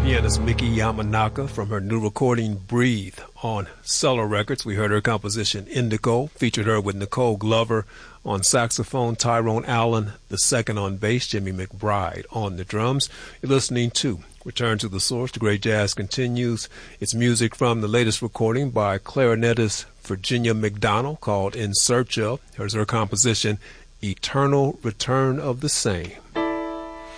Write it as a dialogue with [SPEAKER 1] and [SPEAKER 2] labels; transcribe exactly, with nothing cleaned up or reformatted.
[SPEAKER 1] pianist Miki Yamanaka from her new recording Breathe on Cellar Records. We heard her composition Indigo, featured her with Nicole Glover on saxophone, Tyrone Allen the second on bass, Jimmy McBride on the drums. You're listening to Return to the Source. The great jazz continues. It's music from the latest recording by clarinetist Virginia McDonald called In Search Of. Here's her composition Eternal Return of the Same.